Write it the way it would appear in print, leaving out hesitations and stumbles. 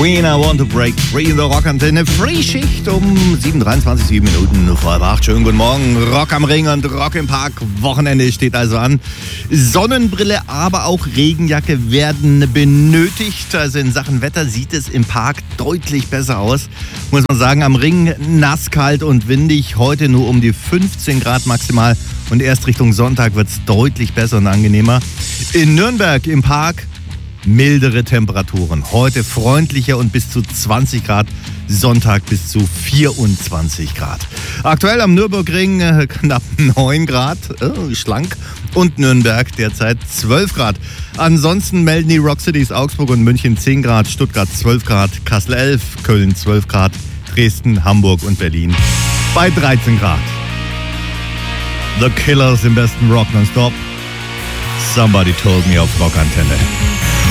Queen, I want to break free in the Rockantenne. Free-Schicht um 7:23 Minuten vor 8. Schönen guten Morgen. Rock am Ring und Rock im Park. Wochenende steht also an. Sonnenbrille, aber auch Regenjacke werden benötigt. Also in Sachen Wetter sieht es im Park deutlich besser aus. Muss man sagen, am Ring nass, kalt und windig. Heute nur um die 15 Grad maximal. Und erst Richtung Sonntag wird es deutlich besser und angenehmer. In Nürnberg im Park mildere Temperaturen. Heute freundlicher und bis zu 20 Grad. Sonntag bis zu 24 Grad. Aktuell am Nürburgring knapp 9 Grad. Schlank. Und Nürnberg derzeit 12 Grad. Ansonsten melden die Rock Cities Augsburg und München 10 Grad. Stuttgart 12 Grad. Kassel 11. Köln 12 Grad. Dresden, Hamburg und Berlin bei 13 Grad. The Killers im besten Rock nonstop. Somebody told me auf Rockantenne.